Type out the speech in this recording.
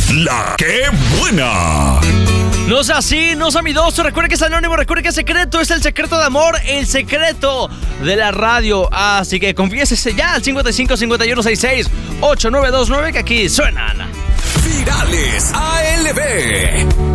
La que buena. No sea así, no sea miedoso. Recuerde que es anónimo, recuerde que es secreto. Es el secreto de amor, el secreto de la radio. Así que confiésese ya al 55 51 66 8929 que aquí suenan Virales ALB.